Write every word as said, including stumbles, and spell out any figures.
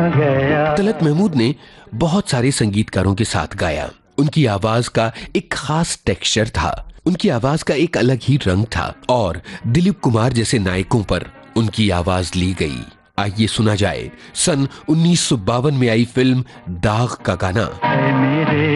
तलत महमूद ने बहुत सारे संगीतकारों के साथ गाया। उनकी आवाज का एक खास टेक्सचर था, उनकी आवाज का एक अलग ही रंग था और दिलीप कुमार जैसे नायकों पर उनकी आवाज ली गई। आइए सुना जाए सन उन्नीस सौ बावन में आई फिल्म दाग का गाना।